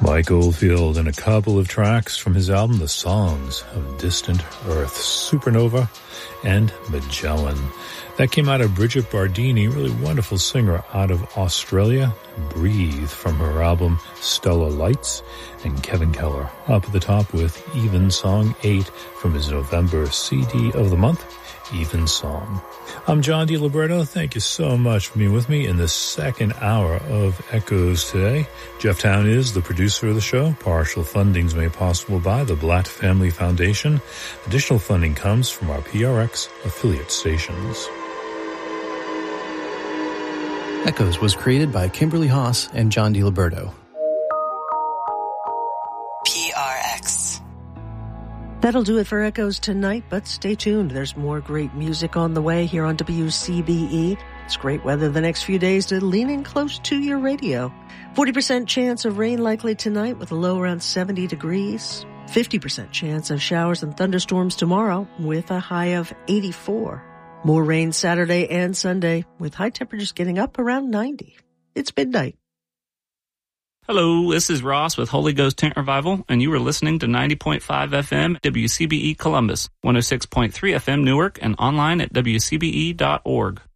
Mike Oldfield and a couple of tracks from his album The Songs of Distant Earth, Supernova and Magellan. That came out of Bridget Bardini, really wonderful singer out of Australia. Breathe from her album Stellar Lights, and Kevin Keller up at the top with Even Song 8 from his November CD of the month, Even Song. I'm John DiLiberto. Thank you so much for being with me in the second hour of Echoes today. Jeff Town is the producer of the show. Partial funding is made possible by the Blatt Family Foundation. Additional funding comes from our PRX affiliate stations. Echoes was created by Kimberly Haas and John DiLiberto. PRX. That'll do it for Echoes tonight, but stay tuned. There's more great music on the way here on WCBE. It's great weather the next few days to lean in close to your radio. 40% chance of rain likely tonight with a low around 70 degrees. 50% chance of showers and thunderstorms tomorrow with a high of 84. More rain Saturday and Sunday with high temperatures getting up around 90. It's midnight. Hello, this is Ross with Holy Ghost Tent Revival, and you are listening to 90.5 FM WCBE Columbus, 106.3 FM Newark, and online at WCBE.org.